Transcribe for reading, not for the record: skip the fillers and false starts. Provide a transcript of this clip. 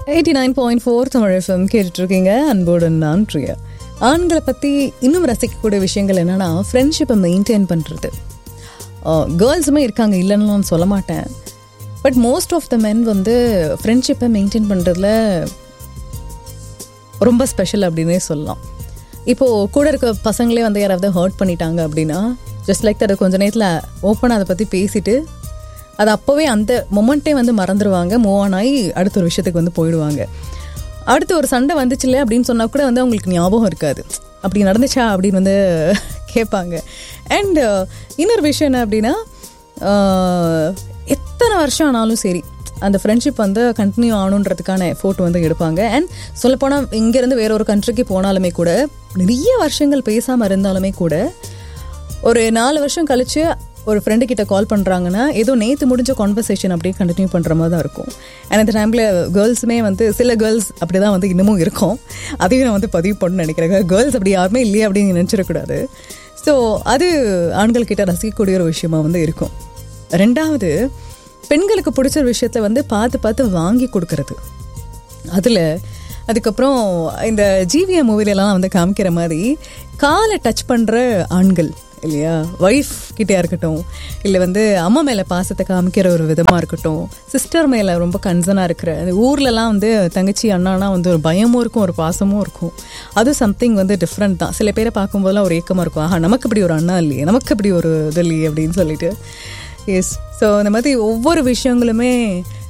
89.4 Tamil FM கேட்டுட்ருக்கீங்க. அன்போடு நான் பிரியா. ஆண்களை பற்றி இன்னும் ரசிக்கக்கூடிய விஷயங்கள் என்னென்னா, ஃப்ரெண்ட்ஷிப்பை மெயின்டைன் பண்ணுறது. கேர்ள்ஸுமே இருக்காங்க, இல்லைன்னு நான் சொல்ல மாட்டேன். பட் மோஸ்ட் ஆஃப் த மென் வந்து ஃப்ரெண்ட்ஷிப்பை மெயின்டைன் பண்ணுறதுல ரொம்ப ஸ்பெஷல் அப்படின்னே சொல்லலாம். இப்போது கூட இருக்க பசங்களே வந்து யாராவது ஹர்ட் பண்ணிட்டாங்க அப்படின்னா, ஜஸ்ட் லைக் அதை கொஞ்சம் நேரத்தில் ஓப்பனாக அதை பற்றி பேசிவிட்டு அது அப்போவே அந்த மொமெண்ட்டே வந்து மறந்துடுவாங்க. மூவ் ஆன் ஆகி அடுத்த ஒரு விஷயத்துக்கு வந்து போயிடுவாங்க. அடுத்து ஒரு சண்டை வந்துச்சுல்ல அப்படின்னு சொன்னால் கூட வந்து அவங்களுக்கு ஞாபகம் இருக்காது, அப்படி நடந்துச்சா அப்படின்னு வந்து கேட்பாங்க. அண்ட் இன்னொரு விஷயம் என்ன அப்படின்னா, எத்தனை வருஷம் ஆனாலும் சரி அந்த ஃப்ரெண்ட்ஷிப் வந்து கண்டினியூ ஆகணுன்றதுக்கான எஃபோர்ட் வந்து எடுப்பாங்க. அண்ட் சொல்லப்போனால் இங்கேருந்து வேற ஒரு கண்ட்ரிக்கு போனாலுமே கூட, நிறைய வருஷங்கள் பேசாமல் இருந்தாலுமே கூட, ஒரு 4 வருஷம் கழித்து ஒரு ஃப்ரெண்டு கிட்ட கால் பண்ணுறாங்கன்னா ஏதோ நேற்று முடிஞ்ச கான்வர்சேஷன் அப்படியே கண்டினியூ பண்ணுற மாதிரி தான் இருக்கும். அண்ட் அந்த டைமில் கேர்ள்ஸுமே வந்து சில கேர்ள்ஸ் அப்படி தான் வந்து இன்னமும் இருக்கும். அதையும் நான் வந்து பதிவு பண்ணணும்னு நினைக்கிறேன். கேர்ள்ஸ் அப்படி யாருமே இல்லையே அப்படின்னு நினச்சிடக்கூடாது. ஸோ அது ஆண்கள்கிட்ட ரசிக்கக்கூடிய ஒரு விஷயமா வந்து இருக்கும். ரெண்டாவது, பெண்களுக்கு பிடிச்ச விஷயத்தில் வந்து பார்த்து பார்த்து வாங்கி கொடுக்கறது. அதுக்கப்புறம் இந்த ஜிவிஎம் மூவிலெலாம் வந்து காமிக்கிற மாதிரி காலை டச் பண்ணுற ஆண்கள் இல்லையா, ஒய்ஃப் கிட்டே இருக்கட்டும், இல்லை வந்து அம்மா மேலே பாசத்தை காமிக்கிற ஒரு விதமாக இருக்கட்டும், சிஸ்டர் மேலே ரொம்ப கன்சர்னாக இருக்கிற, ஊர்லலாம் வந்து தங்கச்சி அண்ணானா வந்து ஒரு பயமும் இருக்கும், ஒரு பாசமும் இருக்கும். அது சம்திங் வந்து டிஃப்ரெண்ட் தான். சில பேரை பார்க்கும்போதெல்லாம் ஒரு ஏக்கமாக இருக்கும், நமக்கு இப்படி ஒரு அண்ணா இல்லையே, நமக்கு இப்படி ஒரு இது இல்லையே அப்படின்னு சொல்லிட்டு. எஸ். ஸோ இந்த மாதிரி ஒவ்வொரு விஷயங்களுமே